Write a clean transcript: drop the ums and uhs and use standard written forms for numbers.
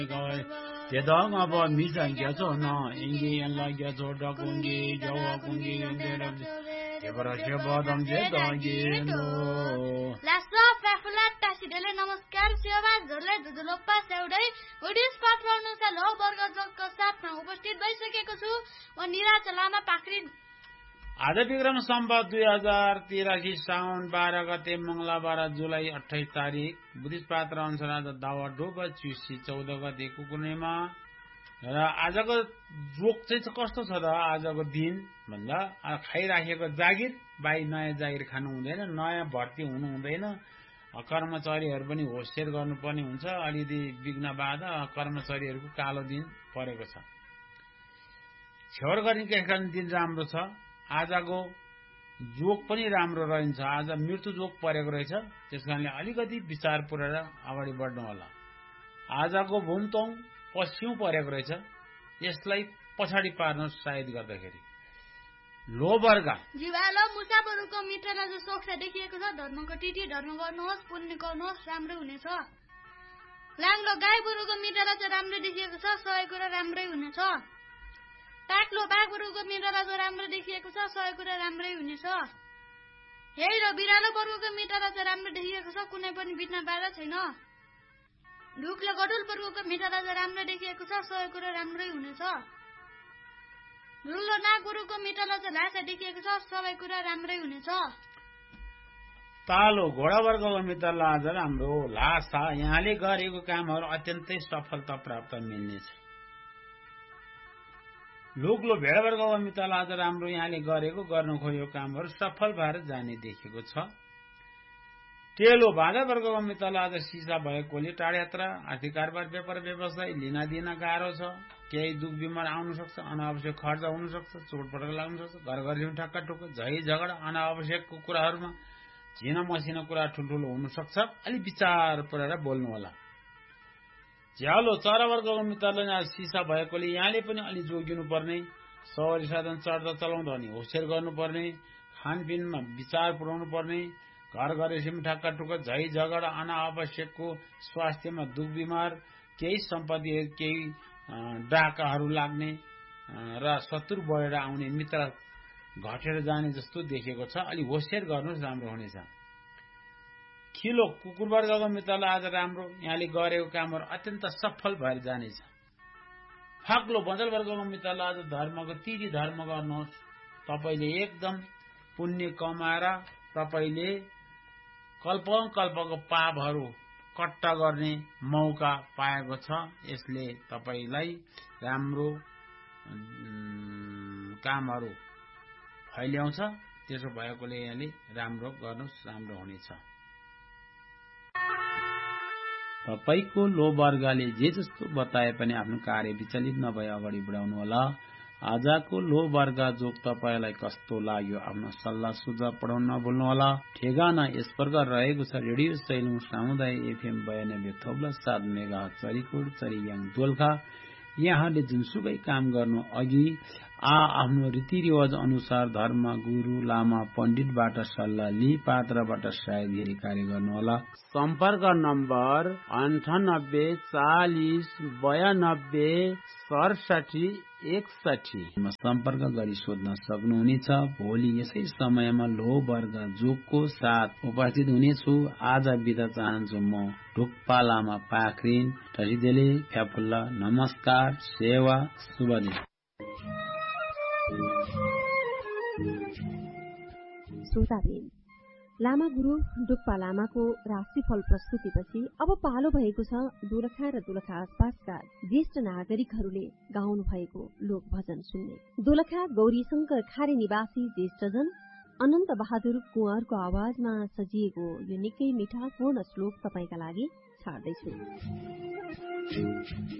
대당 아바 미산 겨서나 인기 연락 겨서 다군기 저와 군기 연대랍 대바라셔 바담 제다기노 लास्टो फ्याफुलाट टासिडेले नमस्कार सेवा झोले दुदुलोप्पा सेउडै बुढिस पात्र अनुसार लो वर्ग जोगको साथमा उपस्थित भइसकेको छु म निराज लामा पाखरी आज विक्रम सम्वत 2083 साउन 12 गते मंगलबार जुलाई 28 तारिक बुद्धिस्ट पात्र अनुसार आज दावा डोब चुसी 14 गते पूर्णिमा र आजको जोक चाहिँ कस्तो छ त आजको दिन भन्दा खाइराखेको जागिर बाई नयाँ जागिर खानु हुँदैन नयाँ भर्ती हुनु हुँदैन कर्मचारीहरू पनि होसियार गर्नुपर्ने हुन्छ अलिकति विघ्न बाधा कर्मचारीहरूको कालो दिन परेको छ छेउर गर्ने दिन राम्रो छ आजको जोक पनि राम्रो रहन्छ आज मृत्यु जोक परेको रहेछ त्यसकारणले अलिकति विचार पुर्याएर अगाडि बढ्नु होला आजको भूमतोङ पश्चिम परेको रहेछ यसलाई पछाडि पार्नु सायद गर्दाखेरि लो वर्ग जीवालो मुसाबरुको मित्रलाई जो सोक्सा देखिएको छ धर्मको टिटी धर्म गर्नुहोस् पुण्य गर्नुहोस् राम्रो हुनेछ लाङ्लो गाई बरुको मित्रलाई चाहिँ राम्रो देखिएको छ सबै कुरा राम्रै हुनेछ टाक्लो बाघबरुको मित्रलाई जो राम्रो देखिएको छ सबै कुरा राम्रै हुनेछ हेइ र बिरालो वर्गको मित्रलाई चाहिँ राम्रो देखिएको छ कुनै पनि बित्न बाधा छैन ढुक्लो गडुल वर्गको मित्रलाई चाहिँ राम्रो देखिएको छ सबै कुरा राम्रै हुनेछ रुलो नाग गुरुको मित्रलाई चाहिँ लासा देखिएको छ सबै कुरा राम्रै हुनेछ तालो घोडा वर्गको मित्रलाई आज राम्रो लासा यहाँले गरेको कामहरू अत्यन्तै सफलता प्राप्त मिल्नेछ लोग्लो भेडा वर्गको मित्रलाई आज राम्रो यहाँले गरेको गर्न खोजेको कामहरू सफल भएर जाने देखेको छ टेलो बाधा वर्गको मित्रलाई आज सिसा भएकोले टाढयात्रा आर्थिक कारोबार व्यापार व्यवसाय लिन दिन गाह्रो छ केही दुख बिमार आउन सक्छ अनावश्यक खर्च हुन सक्छ चोटपटक लाग्न सक्छ घर घरमा ठक्का ठुक्क झै झगडा अनावश्यकको कुराहरूमा झिन मसिनो कुरा ठुल्ठुलो हुन सक्छ अलि विचार पुर्याएर बोल्नु होला झ्यालो चरा वर्गको मित्रलाई आज सिसा भएकोले यहाँले पनि अलि जोगिनु पर्ने सवारी साधन चढ्दा चलाउँदा अनि होसियार गर्नुपर्ने खानपिनमा विचार पुर्याउनु पर्ने घर घरेसीमा ठक्का ठुक्क झै झगडा अनावश्यकको स्वास्थ्यमा दुख बिमार केही सम्पत्ति केही डाकाहरू लाग्ने र शत्रु बढेर आउने मित्र घटेर जाने जस्तो देखेको छ अलि होसियार गर्नुहोस् राम्रो हुनेछ खिलो कुकुर वर्गको मित्रलाई आज राम्रो यहाँले गरेको कामहरू अत्यन्त सफल भएर जानेछ फाग्लो बँजल वर्गको मित्रलाई आज धर्मको तिथि धर्म गर्नुहोस् तपाईले एकदम पुण्य कमाएर तपाईले कल्पको पापहरू कट्टा गर्ने मौका पाएको छ यसले तपाईलाई राम्रो कामहरू फैल्याउँछ त्यसो भएकोले यहाँले राम्रो गर्नुहोस् राम्रो हुनेछ तपाईको लो वर्गले जे जस्तो बताए पनि आफ्नो कार्य विचलित नभए अगाडि बढाउनु होला आजको लो वर्ग जोक तपाईलाई कस्तो लाग्यो आफ्नो सल्लाह सुझाव पठाउन नभुल्नु होला ठेगाना यस प्रकार रहेको छ रेडियो सैलुङ सामुदायिक एफएम 92.7 मेगाहर्ज चरीकोट चरीयाङ दोलखा यहाँले जुनसुकै काम गर्नु अघि आफ्नो रीतिरिवाज अनुसार धर्म गुरु लामा पण्डितबाट सल्लाह लिई पात्रबाट सायद कार्य गर्नुहोला सम्पर्क नम्बर 9840926761 सम्पर्क गरी सोध्न सक्नुहुनेछ भोलि यसै समयमा लो वर्ग जोगको साथ उपस्थित हुनेछु आज बिदा चाहन्छु म ढुक्पा लामा पाखरिन टसिदेले फ्याफुल्ला नमस्कार सेवा शुभ दिन श्रोताबिन लामा गुरु डुक्पा लामाको राशिफल प्रस्तुतिपछि अब पालो भएको छ दोलखा र दोलखा आसपासका ज्येष्ठ नागरिकहरूले गाउनु भएको लोक भजन सुन्ने दोलखा गौरी शंकर खारे निवासी ज्येष्ठजन अनन्त बहादुर कुँवरको आवाजमा सजिएको यो निकै मिठासपूर्ण श्लोक तपाईका लागि छाड्दैछु